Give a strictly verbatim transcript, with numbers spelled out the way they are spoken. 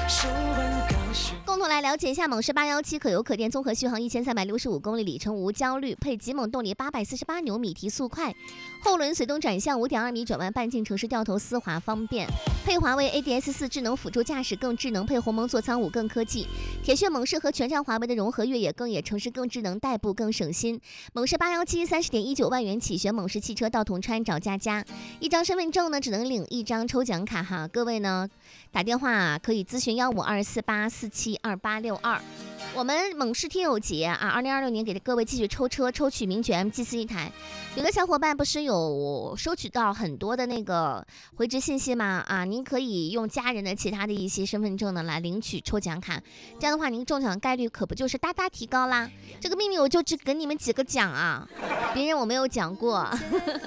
共同来了解一下猛士八一七可油可电综合续航一千三百六十五公里，里程无焦虑，配极猛动力八百四十八牛米，提速快，后轮随动转向，五点二米转弯半径，城市掉头丝滑方便，配华为 A D S 四智能辅助驾驶更智能，配鸿蒙座舱五更科技，铁血猛士和全站华为的融合，越野更野，城市更智能，代步更省心。猛士八一七三十点一九万元起，选猛士汽车到铜川找佳佳，一张身份证呢只能领一张抽奖卡哈，各位呢打电话可以咨询幺五二四八四七二八六二。我们猛士听友节啊，二零二六年给各位继续抽车，抽取名爵 M G 四一台。有的小伙伴不是有收取到很多的那个回执信息吗？啊，您可以用家人的其他的一些身份证呢来领取抽奖卡，这样的话您中奖概率可不就是大大提高啦。这个秘密我就只给你们几个讲啊，别人我没有讲过。